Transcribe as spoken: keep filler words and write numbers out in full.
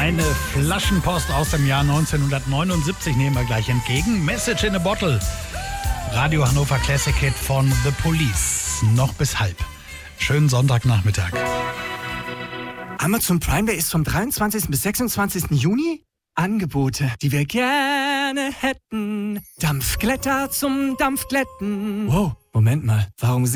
Eine Flaschenpost aus dem Jahr neunzehnhundertneunundsiebzig nehmen wir gleich entgegen. Message in a Bottle. Radio Hannover Classic Hit von The Police. Noch bis halb. Schönen Sonntagnachmittag. Amazon Prime Day ist vom dreiundzwanzigsten bis sechsundzwanzigsten Juni. Angebote, die wir gerne hätten. Dampfglätter zum Dampfglätten. Wow, Moment mal, warum